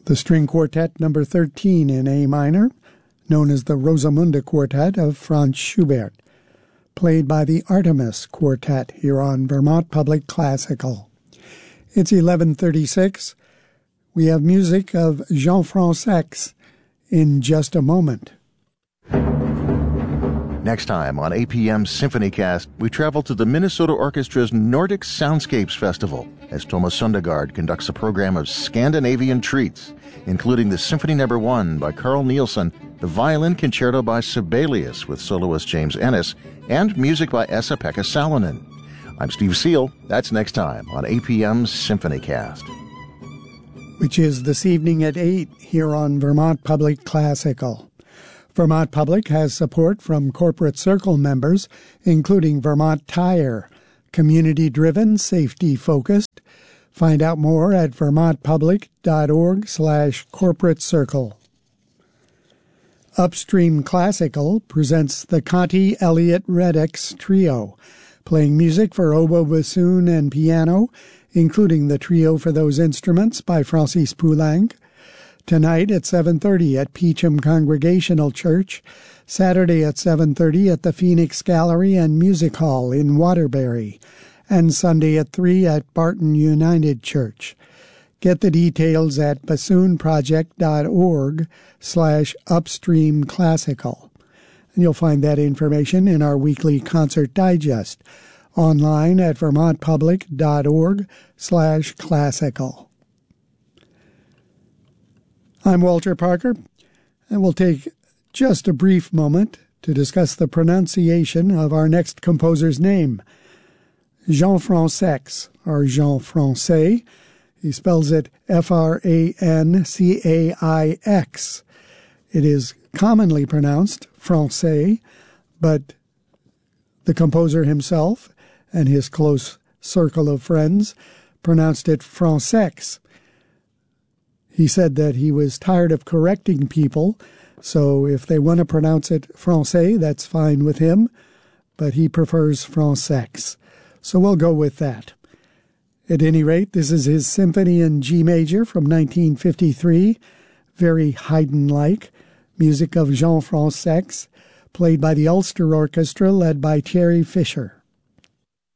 The string quartet number 13 in A minor, known as the Rosamunde Quartet of Franz Schubert, played by the Artemis Quartet here on Vermont Public Classical. It's 11:36. We have music of Jean-Franc Sex in just a moment. Next time on APM SymphonyCast, we travel to the Minnesota Orchestra's Nordic Soundscapes Festival as Thomas Sundergaard conducts a program of Scandinavian treats, including the Symphony No. 1 by Carl Nielsen, the Violin Concerto by Sibelius with soloist James Ennis, and music by Esa-Pekka Salonen. I'm Steve Seal. That's next time on APM SymphonyCast. Which is this evening at 8 here on Vermont Public Classical. Vermont Public has support from Corporate Circle members, including Vermont Tire, community-driven, safety-focused. Find out more at vermontpublic.org/corporate circle. Upstream Classical presents the Conti Elliott Redex Trio, playing music for oboe, bassoon, and piano, including the trio for those instruments by Francis Poulenc. Tonight at 7:30 at Peacham Congregational Church, Saturday at 7:30 at the Phoenix Gallery and Music Hall in Waterbury, and Sunday at 3 at Barton United Church. Get the details at bassoonproject.org/upstreamclassical. And you'll find that information in our weekly concert digest, online at vermontpublic.org/classical. I'm Walter Parker, and we'll take just a brief moment to discuss the pronunciation of our next composer's name, Jean-Franc Sex, or Jean Francais. He spells it Francaix. It is commonly pronounced Francais, but the composer himself and his close circle of friends pronounced it Francex. He said that he was tired of correcting people, so if they want to pronounce it Francais, that's fine with him, but he prefers Francex. So we'll go with that. At any rate, this is his symphony in G major from 1953, very Haydn-like, music of Jean-Franc Sex, played by the Ulster Orchestra led by Thierry Fischer.